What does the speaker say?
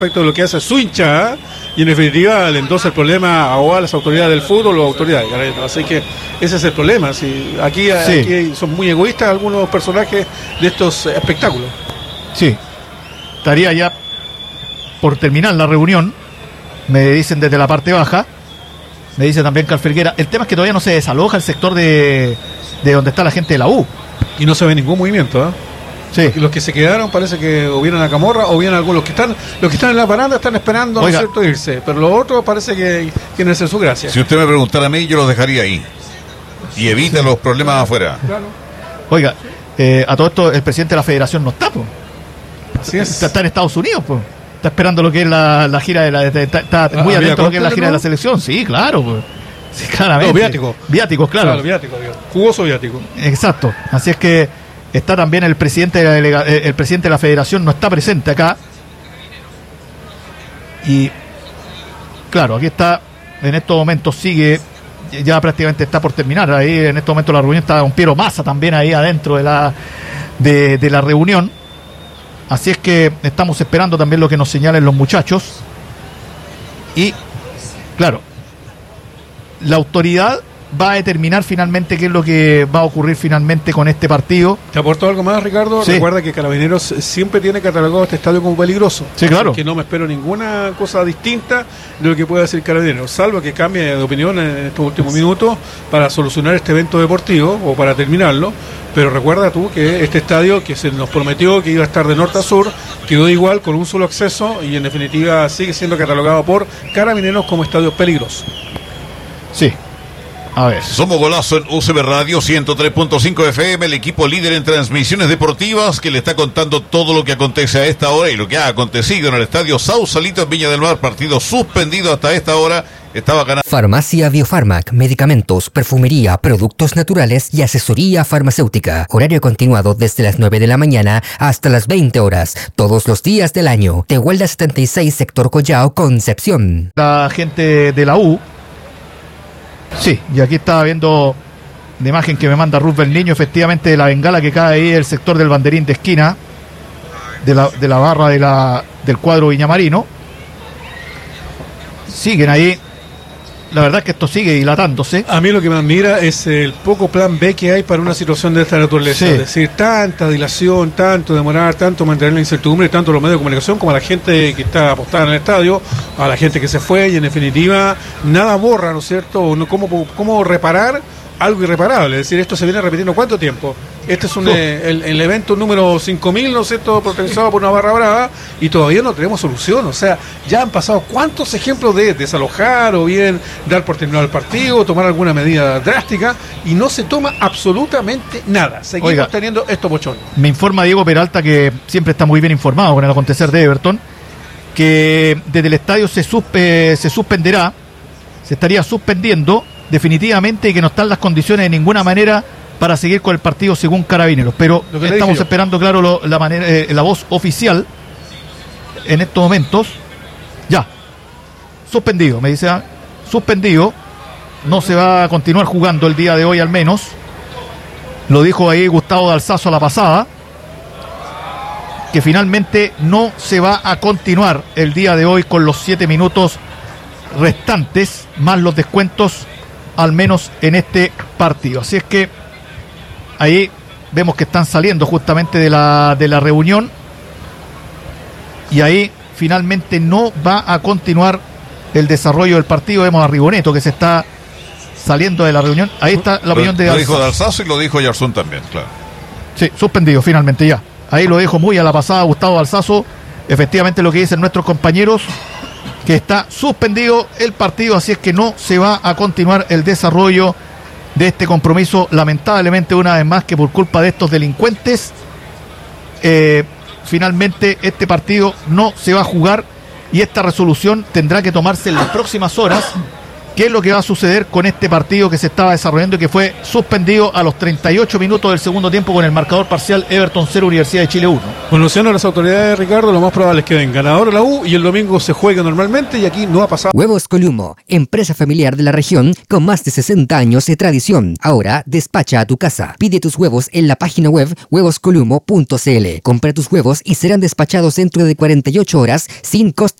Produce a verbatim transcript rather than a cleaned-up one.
respecto de lo que hace su hinchada y en definitiva le endosa el problema a, a las autoridades del fútbol o autoridades. Así que ese es el problema. Si aquí, sí. aquí son muy egoístas algunos personajes de estos espectáculos. Sí, estaría ya por terminar la reunión, me dicen desde la parte baja, me dice también Calferguera. El tema es que todavía no se desaloja el sector de, de donde está la gente de la U. Y no se ve ningún movimiento, ¿eh? Sí. Los que se quedaron parece que o vienen a Camorra o vienen algunos que están, los que están en la baranda están esperando a cierto irse, pero los otros parece que quieren hacer su gracia. Si usted me preguntara a mí, yo los dejaría ahí y evita sí. los problemas afuera. Claro. Oiga, eh, a todo esto el presidente de la federación no está, pues. Así es. Está, está en Estados Unidos, pues. Está esperando lo que es la, la gira de la está, está ah, muy atento a lo que es la gira ¿no? de la selección, sí, claro, pues. Sí, claramente. No, viático. Viáticos, claro. Claro, viático, digo. Jugoso viático. Exacto. Así es que está también el presidente de la delega, el presidente de la federación no está presente acá. Y claro, aquí está, en estos momentos sigue, ya prácticamente está por terminar. Ahí en estos momentos la reunión está con Piero Massa también ahí adentro de la de, de la reunión. Así es que estamos esperando también lo que nos señalen los muchachos. Y claro, la autoridad va a determinar finalmente qué es lo que va a ocurrir finalmente con este partido. ¿Te aportó algo más, Ricardo? Sí. Recuerda que Carabineros siempre tiene catalogado este estadio como peligroso. Sí, claro. Que no me espero ninguna cosa distinta de lo que pueda decir Carabineros, salvo que cambie de opinión en estos últimos minutos para solucionar este evento deportivo o para terminarlo. Pero recuerda tú que este estadio que se nos prometió que iba a estar de norte a sur quedó igual con un solo acceso y en definitiva sigue siendo catalogado por Carabineros como estadio peligroso. Sí. A ver. Somos Golazo en U C B Radio ciento tres punto cinco F M, el equipo líder en transmisiones deportivas que le está contando todo lo que acontece a esta hora y lo que ha acontecido en el estadio Sausalito en Viña del Mar, partido suspendido hasta esta hora. Estaba ganando. Farmacia Biofarmac, medicamentos, perfumería, productos naturales y asesoría farmacéutica. Horario continuado desde las nueve de la mañana hasta las veinte horas, todos los días del año. Tehuelda setenta y seis, sector Collao, Concepción. La gente de la U. Sí, y aquí estaba viendo la imagen que me manda Ruth del Niño, efectivamente, de la bengala que cae ahí el sector del banderín de esquina de la, de la barra de la, del cuadro viñamarino. Siguen ahí. La verdad es que esto sigue dilatándose. A mí lo que me admira es el poco plan B que hay para una situación de esta naturaleza. Sí. Es decir, tanta dilación, tanto demorar, tanto mantener la incertidumbre, tanto los medios de comunicación como a la gente que está apostada en el estadio, a la gente que se fue y en definitiva nada borra, ¿no es cierto? ¿Cómo, cómo reparar algo irreparable? Es decir, esto se viene repitiendo ¿cuánto tiempo? Este es un, oh. eh, el, el evento número cinco mil, ¿no es cierto?, protagonizado por una barra brava y todavía no tenemos solución. O sea, ya han pasado cuántos ejemplos de desalojar o bien dar por terminado el partido, tomar alguna medida drástica y no se toma absolutamente nada. Seguimos Oiga, teniendo estos bochones. Me informa Diego Peralta, que siempre está muy bien informado con el acontecer de Everton, que desde el estadio se, suspe, se suspenderá, se estaría suspendiendo definitivamente y que no están las condiciones de ninguna manera para seguir con el partido según Carabineros, pero estamos esperando, claro, lo, la manera, eh, la voz oficial en estos momentos. Ya, suspendido, me dice, ah, suspendido, no se va a continuar jugando el día de hoy al menos, lo dijo ahí Gustavo de Alzazo a la pasada, que finalmente no se va a continuar el día de hoy con los siete minutos restantes, más los descuentos, al menos en este partido. Así es que ahí vemos que están saliendo justamente de la, de la reunión y ahí finalmente no va a continuar el desarrollo del partido. Vemos a Riboneto que se está saliendo de la reunión. Ahí está la opinión de Alzazo. Lo dijo de Alzazo y lo dijo Yarzún también, claro. Sí, suspendido finalmente ya. Ahí lo dejo muy a la pasada Gustavo Alzazo. Efectivamente lo que dicen nuestros compañeros, que está suspendido el partido, así es que no se va a continuar el desarrollo de este compromiso, lamentablemente una vez más, que por culpa de estos delincuentes eh, finalmente este partido no se va a jugar y esta resolución tendrá que tomarse en las próximas horas qué es lo que va a suceder con este partido que se estaba desarrollando y que fue suspendido a los treinta y ocho minutos del segundo tiempo con el marcador parcial Everton cero, Universidad de Chile uno. Conociendo a las autoridades, Ricardo, lo más probable es que den ganador la U y el domingo se juegue normalmente, y aquí no ha pasado. Huevos Columo, empresa familiar de la región con más de sesenta años de tradición. Ahora despacha a tu casa. Pide tus huevos en la página web huevos columo punto c l. Compra tus huevos y serán despachados dentro de cuarenta y ocho horas sin costo